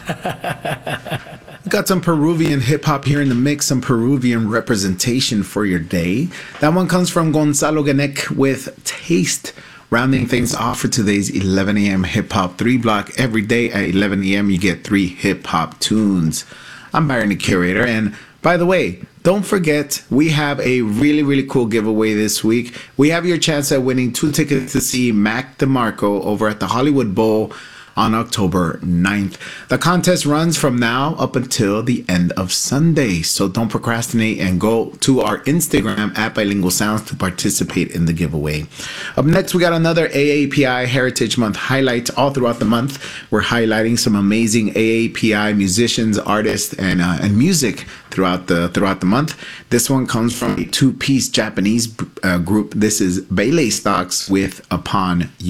Got some Peruvian hip hop here in the mix, some Peruvian representation for your day. That one comes from Gonzalo Ganek with Taste. Rounding things off for today's 11 a.m. hip hop 3 block. Every day at 11 a.m. you get 3 hip hop tunes. I'm Byron the Curator, and by the way, don't forget, we have a really cool giveaway this week. We have your chance at winning 2 tickets to see Mac DeMarco over at the Hollywood Bowl on October 9th. The contest runs from now up until the end of Sunday, so don't procrastinate and go to our Instagram at Bilingual Sounds to participate in the giveaway. Up next, we got another AAPI Heritage Month highlight. All throughout the month, we're highlighting some amazing AAPI musicians, artists, and music throughout the month. This one comes from a 2-piece Japanese group. This is Baile Stocks with Upon You.